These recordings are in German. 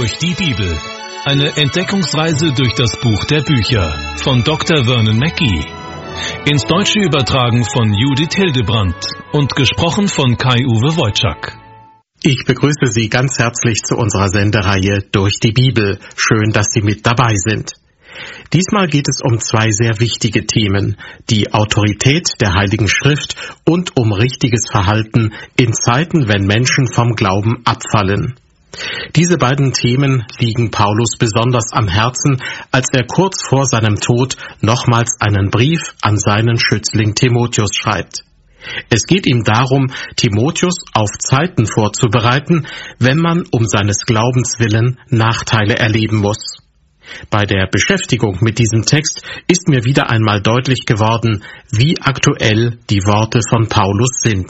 durch die Bibel. Eine Entdeckungsreise durch das Buch der Bücher von Dr. Vernon Mackey. Ins Deutsche übertragen von Judith Hildebrandt und gesprochen von Kai-Uwe Wojczak. Ich begrüße Sie ganz herzlich zu unserer Sendereihe Durch die Bibel. Schön, dass Sie mit dabei sind. Diesmal geht es um zwei sehr wichtige Themen: die Autorität der Heiligen Schrift und um richtiges Verhalten in Zeiten, wenn Menschen vom Glauben abfallen. Diese beiden Themen liegen Paulus besonders am Herzen, als er kurz vor seinem Tod nochmals einen Brief an seinen Schützling Timotheus schreibt. Es geht ihm darum, Timotheus auf Zeiten vorzubereiten, wenn man um seines Glaubens willen Nachteile erleben muss. Bei der Beschäftigung mit diesem Text ist mir wieder einmal deutlich geworden, wie aktuell die Worte von Paulus sind.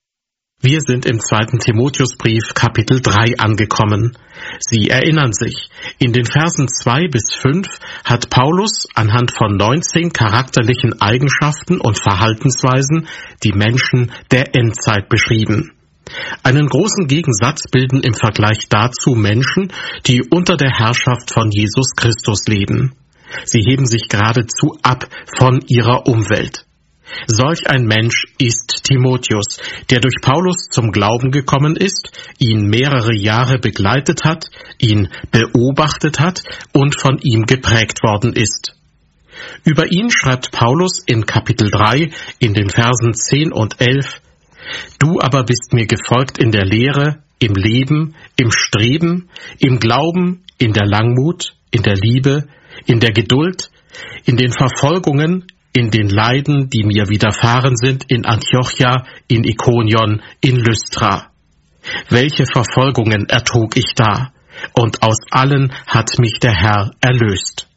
Wir sind im 2. Timotheusbrief Kapitel 3 angekommen. Sie erinnern sich, in den Versen 2 bis 5 hat Paulus anhand von 19 charakterlichen Eigenschaften und Verhaltensweisen die Menschen der Endzeit beschrieben. Einen großen Gegensatz bilden im Vergleich dazu Menschen, die unter der Herrschaft von Jesus Christus leben. Sie heben sich geradezu ab von ihrer Umwelt. Solch ein Mensch ist Timotheus, der durch Paulus zum Glauben gekommen ist, ihn mehrere Jahre begleitet hat, ihn beobachtet hat und von ihm geprägt worden ist. Über ihn schreibt Paulus in Kapitel 3 in den Versen 10 und 11: Du aber bist mir gefolgt in der Lehre, im Leben, im Streben, im Glauben, in der Langmut, in der Liebe, in der Geduld, in den Verfolgungen, in den Leiden, die mir widerfahren sind in Antiochia, in Ikonion, in Lystra. Welche Verfolgungen ertrug ich da, und aus allen hat mich der Herr erlöst.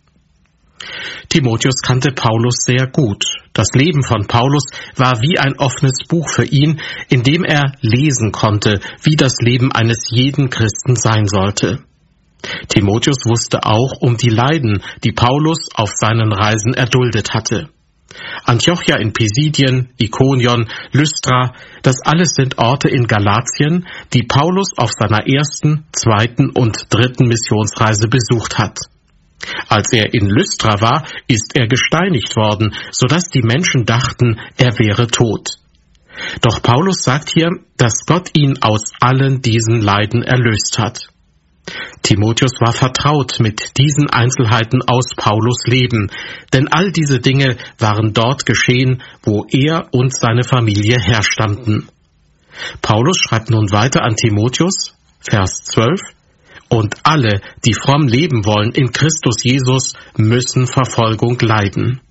Timotheus kannte Paulus sehr gut. Das Leben von Paulus war wie ein offenes Buch für ihn, in dem er lesen konnte, wie das Leben eines jeden Christen sein sollte. Timotheus wusste auch um die Leiden, die Paulus auf seinen Reisen erduldet hatte. Antiochia in Pisidien, Ikonion, Lystra, das alles sind Orte in Galatien, die Paulus auf seiner ersten, zweiten und dritten Missionsreise besucht hat. Als er in Lystra war, ist er gesteinigt worden, sodass die Menschen dachten, er wäre tot. Doch Paulus sagt hier, dass Gott ihn aus allen diesen Leiden erlöst hat. Timotheus war vertraut mit diesen Einzelheiten aus Paulus' Leben, denn all diese Dinge waren dort geschehen, wo er und seine Familie herstammten. Paulus schreibt nun weiter an Timotheus, Vers 12: Und alle, die fromm leben wollen in Christus Jesus, müssen Verfolgung leiden.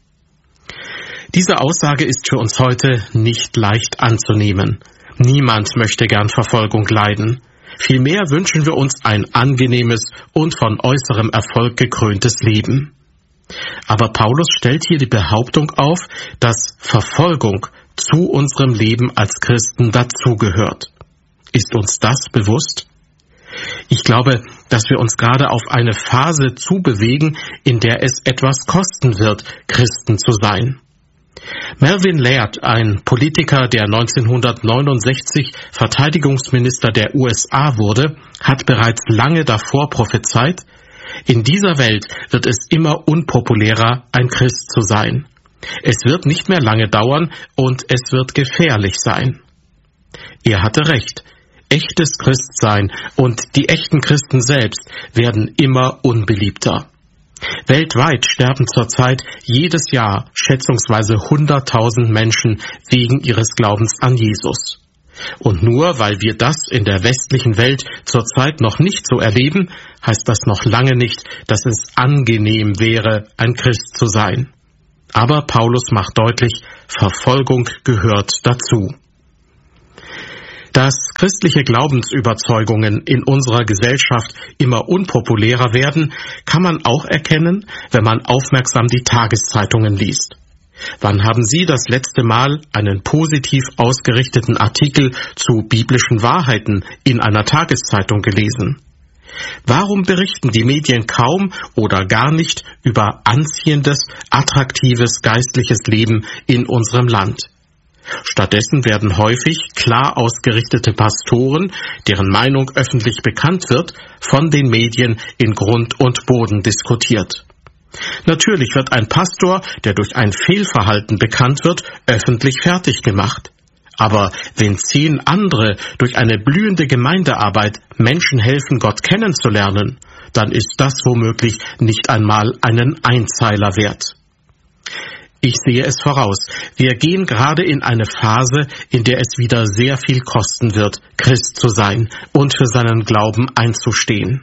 Diese Aussage ist für uns heute nicht leicht anzunehmen. Niemand möchte gern Verfolgung leiden. Vielmehr wünschen wir uns ein angenehmes und von äußerem Erfolg gekröntes Leben. Aber Paulus stellt hier die Behauptung auf, dass Verfolgung zu unserem Leben als Christen dazugehört. Ist uns das bewusst? Ich glaube, dass wir uns gerade auf eine Phase zubewegen, in der es etwas kosten wird, Christen zu sein. Melvin Laird, ein Politiker, der 1969 Verteidigungsminister der USA wurde, hat bereits lange davor prophezeit: In dieser Welt wird es immer unpopulärer, ein Christ zu sein. Es wird nicht mehr lange dauern und es wird gefährlich sein. Er hatte recht. Echtes Christsein und die echten Christen selbst werden immer unbeliebter. Weltweit sterben zurzeit jedes Jahr schätzungsweise 100.000 Menschen wegen ihres Glaubens an Jesus. Und nur weil wir das in der westlichen Welt zurzeit noch nicht so erleben, heißt das noch lange nicht, dass es angenehm wäre, ein Christ zu sein. Aber Paulus macht deutlich, Verfolgung gehört dazu. Dass christliche Glaubensüberzeugungen in unserer Gesellschaft immer unpopulärer werden, kann man auch erkennen, wenn man aufmerksam die Tageszeitungen liest. Wann haben Sie das letzte Mal einen positiv ausgerichteten Artikel zu biblischen Wahrheiten in einer Tageszeitung gelesen? Warum berichten die Medien kaum oder gar nicht über anziehendes, attraktives geistliches Leben in unserem Land? Stattdessen werden häufig klar ausgerichtete Pastoren, deren Meinung öffentlich bekannt wird, von den Medien in Grund und Boden diskutiert. Natürlich wird ein Pastor, der durch ein Fehlverhalten bekannt wird, öffentlich fertig gemacht. Aber wenn 10 andere durch eine blühende Gemeindearbeit Menschen helfen, Gott kennenzulernen, dann ist das womöglich nicht einmal einen Einzeiler wert. Ich sehe es voraus. Wir gehen gerade in eine Phase, in der es wieder sehr viel kosten wird, Christ zu sein und für seinen Glauben einzustehen.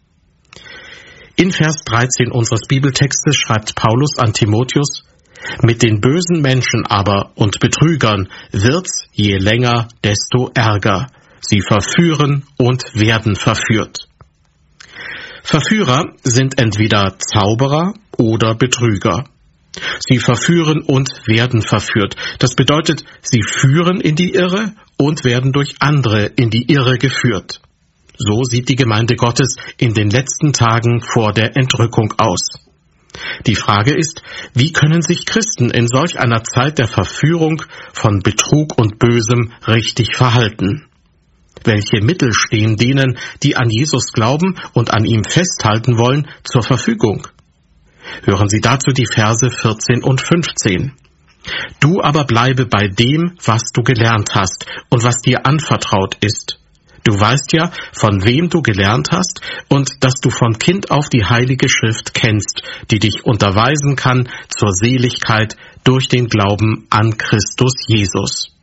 In Vers 13 unseres Bibeltextes schreibt Paulus an Timotheus: Mit den bösen Menschen aber und Betrügern wird's je länger, desto ärger. Sie verführen und werden verführt. Verführer sind entweder Zauberer oder Betrüger. Sie verführen und werden verführt. Das bedeutet, sie führen in die Irre und werden durch andere in die Irre geführt. So sieht die Gemeinde Gottes in den letzten Tagen vor der Entrückung aus. Die Frage ist, wie können sich Christen in solch einer Zeit der Verführung von Betrug und Bösem richtig verhalten? Welche Mittel stehen denen, die an Jesus glauben und an ihm festhalten wollen, zur Verfügung? Hören Sie dazu die Verse 14 und 15. Du aber bleibe bei dem, was du gelernt hast und was dir anvertraut ist. Du weißt ja, von wem du gelernt hast und dass du von Kind auf die Heilige Schrift kennst, die dich unterweisen kann zur Seligkeit durch den Glauben an Christus Jesus.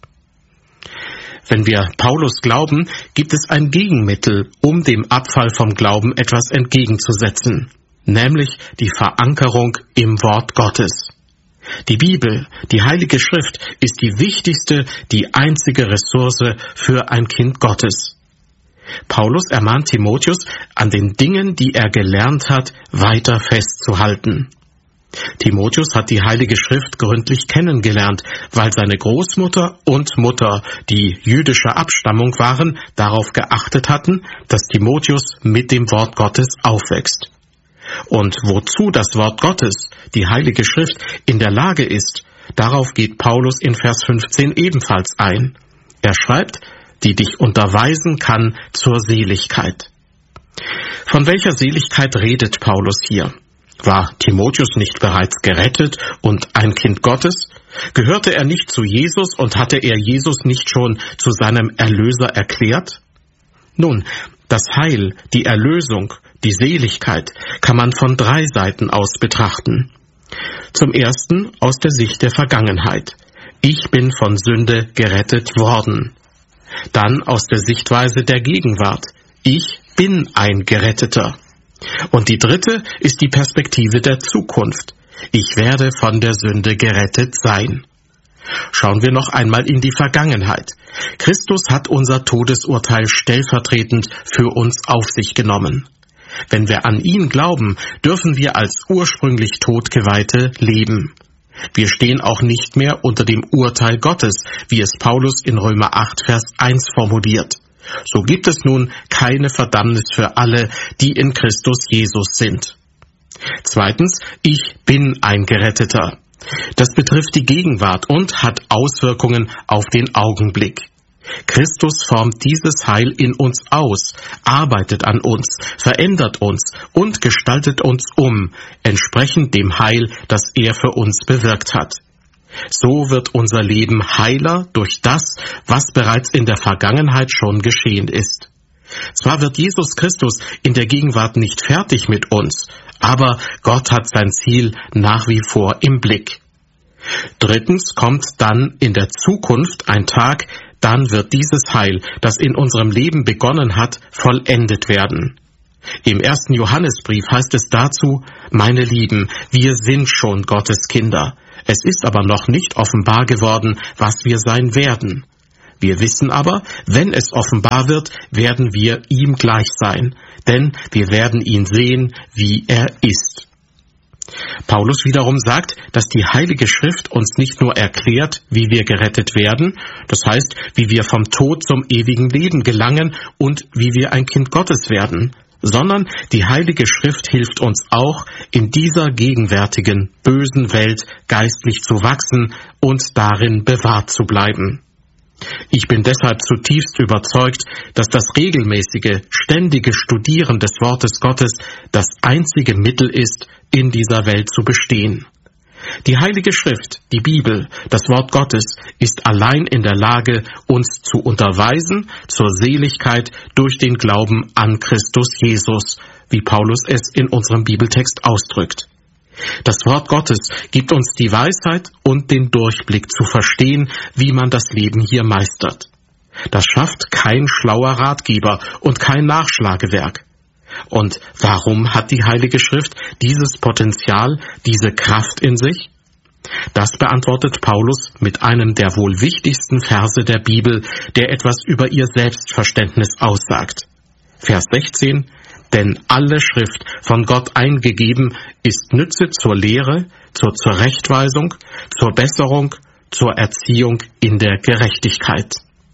Wenn wir Paulus glauben, gibt es ein Gegenmittel, um dem Abfall vom Glauben etwas entgegenzusetzen, nämlich die Verankerung im Wort Gottes. Die Bibel, die Heilige Schrift, ist die wichtigste, die einzige Ressource für ein Kind Gottes. Paulus ermahnt Timotheus, an den Dingen, die er gelernt hat, weiter festzuhalten. Timotheus hat die Heilige Schrift gründlich kennengelernt, weil seine Großmutter und Mutter, die jüdischer Abstammung waren, darauf geachtet hatten, dass Timotheus mit dem Wort Gottes aufwächst. Und wozu das Wort Gottes, die Heilige Schrift, in der Lage ist, darauf geht Paulus in Vers 15 ebenfalls ein. Er schreibt, die dich unterweisen kann zur Seligkeit. Von welcher Seligkeit redet Paulus hier? War Timotheus nicht bereits gerettet und ein Kind Gottes? Gehörte er nicht zu Jesus und hatte er Jesus nicht schon zu seinem Erlöser erklärt? Nun, das Heil, die Erlösung, die Seligkeit kann man von 3 Seiten aus betrachten. Zum ersten aus der Sicht der Vergangenheit. Ich bin von Sünde gerettet worden. Dann aus der Sichtweise der Gegenwart. Ich bin ein Geretteter. Und die dritte ist die Perspektive der Zukunft. Ich werde von der Sünde gerettet sein. Schauen wir noch einmal in die Vergangenheit. Christus hat unser Todesurteil stellvertretend für uns auf sich genommen. Wenn wir an ihn glauben, dürfen wir als ursprünglich Todgeweihte leben. Wir stehen auch nicht mehr unter dem Urteil Gottes, wie es Paulus in Römer 8, Vers 1 formuliert. So gibt es nun keine Verdammnis für alle, die in Christus Jesus sind. Zweitens, ich bin ein Geretteter. Das betrifft die Gegenwart und hat Auswirkungen auf den Augenblick. Christus formt dieses Heil in uns aus, arbeitet an uns, verändert uns und gestaltet uns entsprechend dem Heil, das er für uns bewirkt hat. So wird unser Leben heiler durch das, was bereits in der Vergangenheit schon geschehen ist. Zwar wird Jesus Christus in der Gegenwart nicht fertig mit uns, aber Gott hat sein Ziel nach wie vor im Blick. Drittens kommt dann in der Zukunft ein Tag, dann wird dieses Heil, das in unserem Leben begonnen hat, vollendet werden. Im 1. Johannesbrief heißt es dazu, meine Lieben, wir sind schon Gottes Kinder. Es ist aber noch nicht offenbar geworden, was wir sein werden. Wir wissen aber, wenn es offenbar wird, werden wir ihm gleich sein, denn wir werden ihn sehen, wie er ist. Paulus wiederum sagt, dass die Heilige Schrift uns nicht nur erklärt, wie wir gerettet werden, das heißt, wie wir vom Tod zum ewigen Leben gelangen und wie wir ein Kind Gottes werden, sondern die Heilige Schrift hilft uns auch, in dieser gegenwärtigen, bösen Welt geistlich zu wachsen und darin bewahrt zu bleiben. Ich bin deshalb zutiefst überzeugt, dass das regelmäßige, ständige Studieren des Wortes Gottes das einzige Mittel ist, in dieser Welt zu bestehen. Die Heilige Schrift, die Bibel, das Wort Gottes, ist allein in der Lage, uns zu unterweisen zur Seligkeit durch den Glauben an Christus Jesus, wie Paulus es in unserem Bibeltext ausdrückt. Das Wort Gottes gibt uns die Weisheit und den Durchblick zu verstehen, wie man das Leben hier meistert. Das schafft kein schlauer Ratgeber und kein Nachschlagewerk. Und warum hat die Heilige Schrift dieses Potenzial, diese Kraft in sich? Das beantwortet Paulus mit einem der wohl wichtigsten Verse der Bibel, der etwas über ihr Selbstverständnis aussagt. Vers 16: Denn alle Schrift von Gott eingegeben ist Nütze zur Lehre, zur Zurechtweisung, zur Besserung, zur Erziehung in der Gerechtigkeit.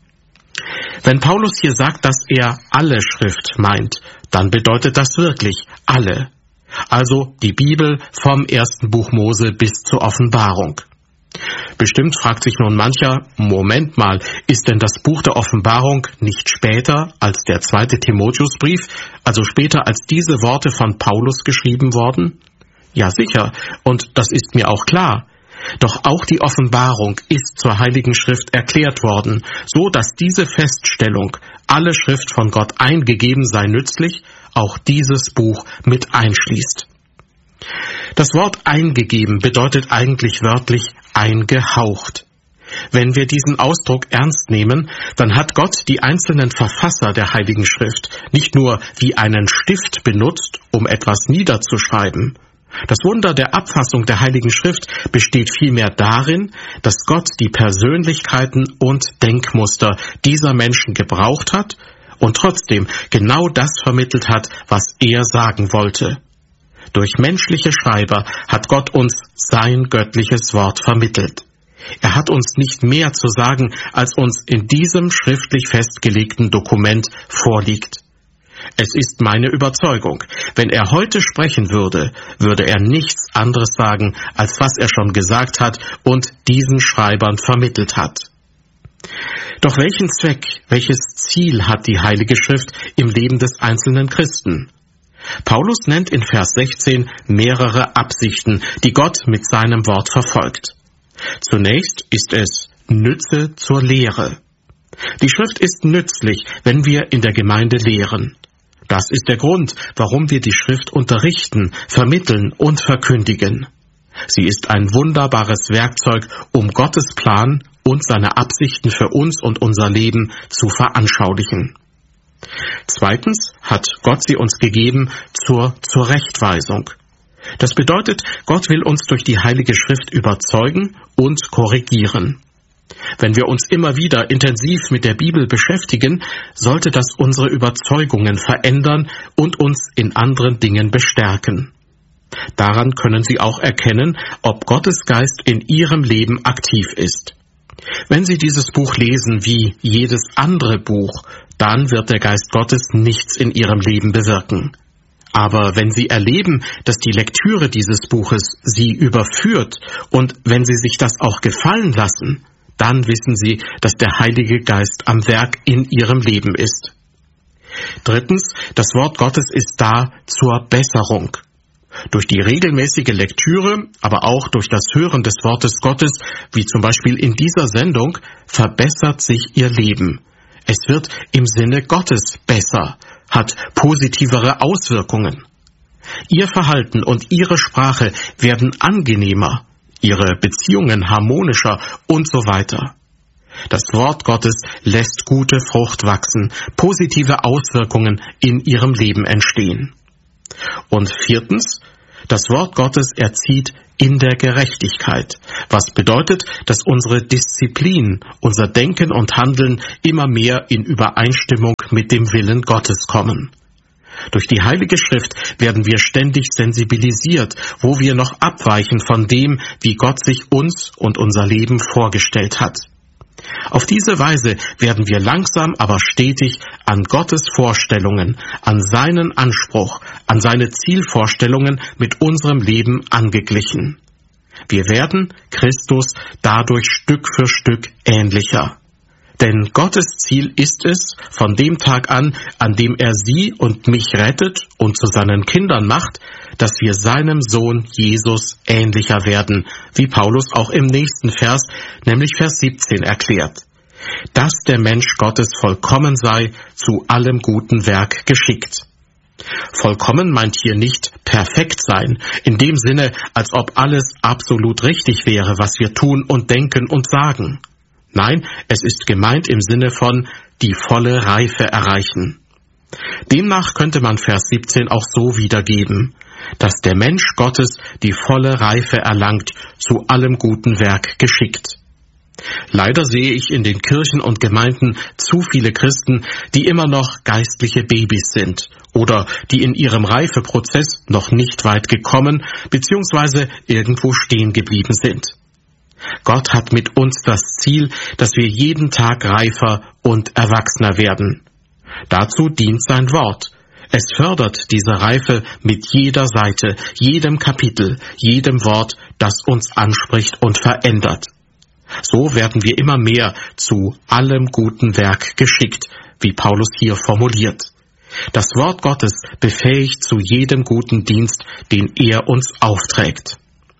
Wenn Paulus hier sagt, dass er alle Schrift meint, dann bedeutet das wirklich alle. Also die Bibel vom ersten Buch Mose bis zur Offenbarung. Bestimmt fragt sich nun mancher, Moment mal, ist denn das Buch der Offenbarung nicht später als der 2. Timotheusbrief, also später als diese Worte von Paulus geschrieben worden? Ja sicher, und das ist mir auch klar. Doch auch die Offenbarung ist zur Heiligen Schrift erklärt worden, so dass diese Feststellung, alle Schrift von Gott eingegeben sei nützlich, auch dieses Buch mit einschließt. Das Wort eingegeben bedeutet eigentlich wörtlich eingehaucht. Wenn wir diesen Ausdruck ernst nehmen, dann hat Gott die einzelnen Verfasser der Heiligen Schrift nicht nur wie einen Stift benutzt, um etwas niederzuschreiben. Das Wunder der Abfassung der Heiligen Schrift besteht vielmehr darin, dass Gott die Persönlichkeiten und Denkmuster dieser Menschen gebraucht hat und trotzdem genau das vermittelt hat, was er sagen wollte. Durch menschliche Schreiber hat Gott uns sein göttliches Wort vermittelt. Er hat uns nicht mehr zu sagen, als uns in diesem schriftlich festgelegten Dokument vorliegt. Es ist meine Überzeugung, wenn er heute sprechen würde, würde er nichts anderes sagen, als was er schon gesagt hat und diesen Schreibern vermittelt hat. Doch welchen Zweck, welches Ziel hat die Heilige Schrift im Leben des einzelnen Christen? Paulus nennt in Vers 16 mehrere Absichten, die Gott mit seinem Wort verfolgt. Zunächst ist es Nütze zur Lehre. Die Schrift ist nützlich, wenn wir in der Gemeinde lehren. Das ist der Grund, warum wir die Schrift unterrichten, vermitteln und verkündigen. Sie ist ein wunderbares Werkzeug, um Gottes Plan und seine Absichten für uns und unser Leben zu veranschaulichen. Zweitens hat Gott sie uns gegeben zur Zurechtweisung. Das bedeutet, Gott will uns durch die Heilige Schrift überzeugen und korrigieren. Wenn wir uns immer wieder intensiv mit der Bibel beschäftigen, sollte das unsere Überzeugungen verändern und uns in anderen Dingen bestärken. Daran können Sie auch erkennen, ob Gottes Geist in Ihrem Leben aktiv ist. Wenn Sie dieses Buch lesen wie jedes andere Buch, dann wird der Geist Gottes nichts in Ihrem Leben bewirken. Aber wenn Sie erleben, dass die Lektüre dieses Buches Sie überführt und wenn Sie sich das auch gefallen lassen, dann wissen Sie, dass der Heilige Geist am Werk in Ihrem Leben ist. Drittens, das Wort Gottes ist da zur Besserung. Durch die regelmäßige Lektüre, aber auch durch das Hören des Wortes Gottes, wie zum Beispiel in dieser Sendung, verbessert sich Ihr Leben. Es wird im Sinne Gottes besser, hat positivere Auswirkungen. Ihr Verhalten und Ihre Sprache werden angenehmer, Ihre Beziehungen harmonischer und so weiter. Das Wort Gottes lässt gute Frucht wachsen, positive Auswirkungen in Ihrem Leben entstehen. Und viertens, das Wort Gottes erzieht in der Gerechtigkeit, was bedeutet, dass unsere Disziplin, unser Denken und Handeln immer mehr in Übereinstimmung mit dem Willen Gottes kommen. Durch die Heilige Schrift werden wir ständig sensibilisiert, wo wir noch abweichen von dem, wie Gott sich uns und unser Leben vorgestellt hat. Auf diese Weise werden wir langsam, aber stetig an Gottes Vorstellungen, an seinen Anspruch, an seine Zielvorstellungen mit unserem Leben angeglichen. Wir werden Christus dadurch Stück für Stück ähnlicher. Denn Gottes Ziel ist es, von dem Tag an dem er Sie und mich rettet und zu seinen Kindern macht, dass wir seinem Sohn Jesus ähnlicher werden, wie Paulus auch im nächsten Vers, nämlich Vers 17, erklärt. Dass der Mensch Gottes vollkommen sei, zu allem guten Werk geschickt. Vollkommen meint hier nicht perfekt sein, in dem Sinne, als ob alles absolut richtig wäre, was wir tun und denken und sagen. Nein, es ist gemeint im Sinne von die volle Reife erreichen. Demnach könnte man Vers 17 auch so wiedergeben, dass der Mensch Gottes die volle Reife erlangt, zu allem guten Werk geschickt. Leider sehe ich in den Kirchen und Gemeinden zu viele Christen, die immer noch geistliche Babys sind oder die in ihrem Reifeprozess noch nicht weit gekommen bzw. irgendwo stehen geblieben sind. Gott hat mit uns das Ziel, dass wir jeden Tag reifer und erwachsener werden. Dazu dient sein Wort. Es fördert diese Reife mit jeder Seite, jedem Kapitel, jedem Wort, das uns anspricht und verändert. So werden wir immer mehr zu allem guten Werk geschickt, wie Paulus hier formuliert. Das Wort Gottes befähigt zu jedem guten Dienst, den er uns aufträgt.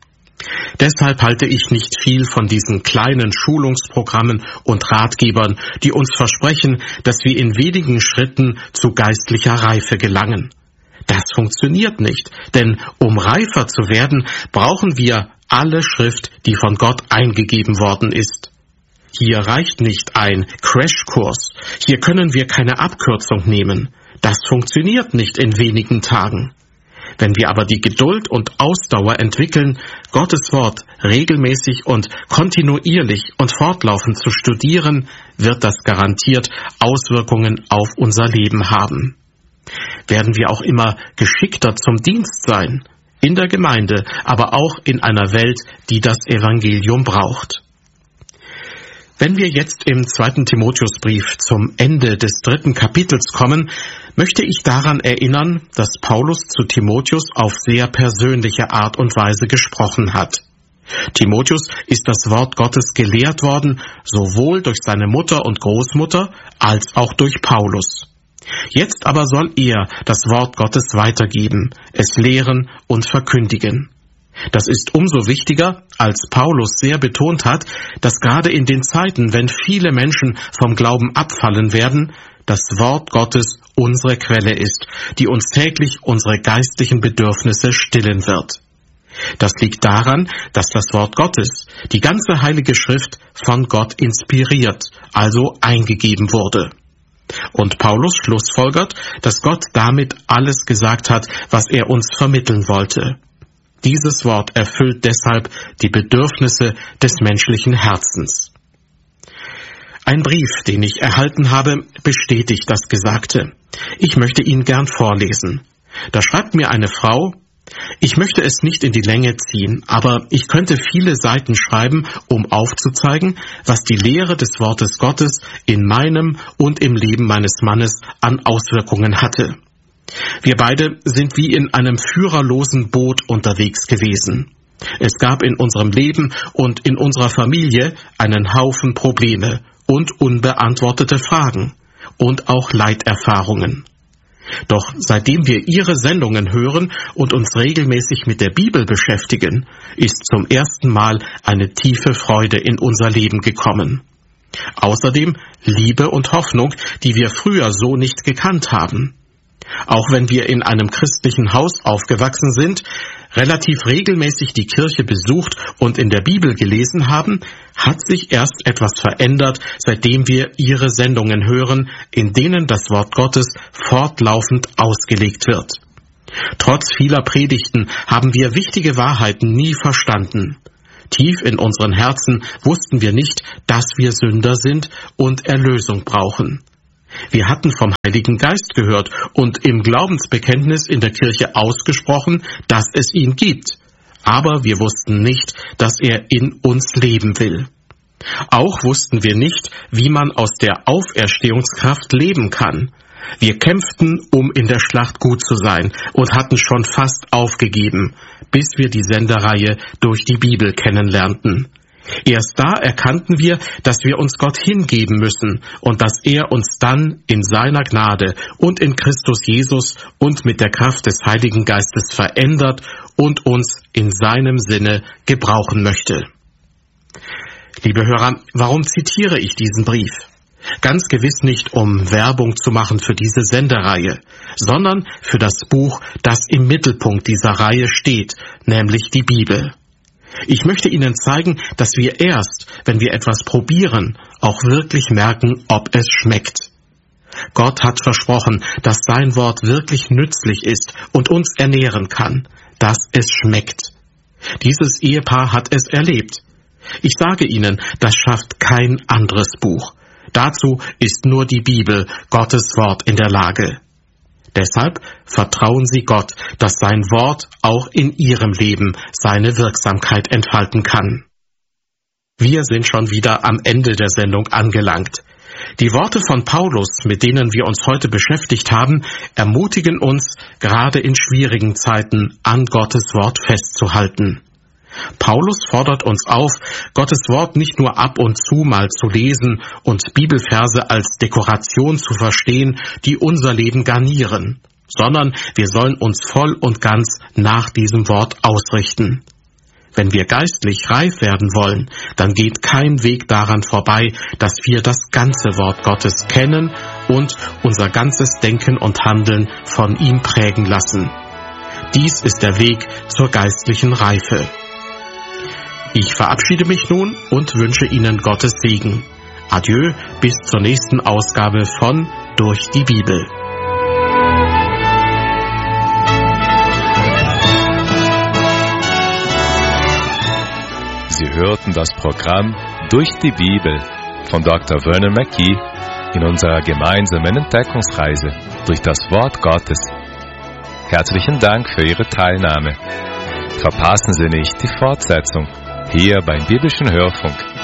Deshalb halte ich nicht viel von diesen kleinen Schulungsprogrammen und Ratgebern, die uns versprechen, dass wir in wenigen Schritten zu geistlicher Reife gelangen. Das funktioniert nicht, denn um reifer zu werden, brauchen wir alle Schrift, die von Gott eingegeben worden ist. Hier reicht nicht ein Crashkurs, hier können wir keine Abkürzung nehmen. Das funktioniert nicht in wenigen Tagen. Wenn wir aber die Geduld und Ausdauer entwickeln, Gottes Wort regelmäßig und kontinuierlich und fortlaufend zu studieren, wird das garantiert Auswirkungen auf unser Leben haben. Werden wir auch immer geschickter zum Dienst sein, in der Gemeinde, aber auch in einer Welt, die das Evangelium braucht. Wenn wir jetzt im 2. Timotheusbrief zum Ende des 3. Kapitels kommen, möchte ich daran erinnern, dass Paulus zu Timotheus auf sehr persönliche Art und Weise gesprochen hat. Timotheus ist das Wort Gottes gelehrt worden, sowohl durch seine Mutter und Großmutter als auch durch Paulus. Jetzt aber soll er das Wort Gottes weitergeben, es lehren und verkündigen. Das ist umso wichtiger, als Paulus sehr betont hat, dass gerade in den Zeiten, wenn viele Menschen vom Glauben abfallen werden, das Wort Gottes unsere Quelle ist, die uns täglich unsere geistlichen Bedürfnisse stillen wird. Das liegt daran, dass das Wort Gottes, die ganze Heilige Schrift, von Gott inspiriert, also eingegeben wurde. Und Paulus schlussfolgert, dass Gott damit alles gesagt hat, was er uns vermitteln wollte. Dieses Wort erfüllt deshalb die Bedürfnisse des menschlichen Herzens. Ein Brief, den ich erhalten habe, bestätigt das Gesagte. Ich möchte ihn gern vorlesen. Da schreibt mir eine Frau: Ich möchte es nicht in die Länge ziehen, aber ich könnte viele Seiten schreiben, um aufzuzeigen, was die Lehre des Wortes Gottes in meinem und im Leben meines Mannes an Auswirkungen hatte. Wir beide sind wie in einem führerlosen Boot unterwegs gewesen. Es gab in unserem Leben und in unserer Familie einen Haufen Probleme und unbeantwortete Fragen und auch Leiterfahrungen. Doch seitdem wir Ihre Sendungen hören und uns regelmäßig mit der Bibel beschäftigen, ist zum ersten Mal eine tiefe Freude in unser Leben gekommen. Außerdem Liebe und Hoffnung, die wir früher so nicht gekannt haben. Auch wenn wir in einem christlichen Haus aufgewachsen sind, relativ regelmäßig die Kirche besucht und in der Bibel gelesen haben, hat sich erst etwas verändert, seitdem wir Ihre Sendungen hören, in denen das Wort Gottes fortlaufend ausgelegt wird. Trotz vieler Predigten haben wir wichtige Wahrheiten nie verstanden. Tief in unseren Herzen wussten wir nicht, dass wir Sünder sind und Erlösung brauchen. Wir hatten vom Heiligen Geist gehört und im Glaubensbekenntnis in der Kirche ausgesprochen, dass es ihn gibt. Aber wir wussten nicht, dass er in uns leben will. Auch wussten wir nicht, wie man aus der Auferstehungskraft leben kann. Wir kämpften, um in der Schlacht gut zu sein und hatten schon fast aufgegeben, bis wir die Sendereihe durch die Bibel kennenlernten. Erst da erkannten wir, dass wir uns Gott hingeben müssen und dass er uns dann in seiner Gnade und in Christus Jesus und mit der Kraft des Heiligen Geistes verändert und uns in seinem Sinne gebrauchen möchte. Liebe Hörer, warum zitiere ich diesen Brief? Ganz gewiss nicht, um Werbung zu machen für diese Sendereihe, sondern für das Buch, das im Mittelpunkt dieser Reihe steht, nämlich die Bibel. Ich möchte Ihnen zeigen, dass wir erst, wenn wir etwas probieren, auch wirklich merken, ob es schmeckt. Gott hat versprochen, dass sein Wort wirklich nützlich ist und uns ernähren kann, dass es schmeckt. Dieses Ehepaar hat es erlebt. Ich sage Ihnen, das schafft kein anderes Buch. Dazu ist nur die Bibel, Gottes Wort, in der Lage. Deshalb vertrauen Sie Gott, dass sein Wort auch in Ihrem Leben seine Wirksamkeit entfalten kann. Wir sind schon wieder am Ende der Sendung angelangt. Die Worte von Paulus, mit denen wir uns heute beschäftigt haben, ermutigen uns, gerade in schwierigen Zeiten an Gottes Wort festzuhalten. Paulus fordert uns auf, Gottes Wort nicht nur ab und zu mal zu lesen und Bibelverse als Dekoration zu verstehen, die unser Leben garnieren, sondern wir sollen uns voll und ganz nach diesem Wort ausrichten. Wenn wir geistlich reif werden wollen, dann geht kein Weg daran vorbei, dass wir das ganze Wort Gottes kennen und unser ganzes Denken und Handeln von ihm prägen lassen. Dies ist der Weg zur geistlichen Reife. Ich verabschiede mich nun und wünsche Ihnen Gottes Segen. Adieu, bis zur nächsten Ausgabe von Durch die Bibel. Sie hörten das Programm Durch die Bibel von Dr. Vernon Mackey in unserer gemeinsamen Entdeckungsreise durch das Wort Gottes. Herzlichen Dank für Ihre Teilnahme. Verpassen Sie nicht die Fortsetzung hier beim Biblischen Hörfunk.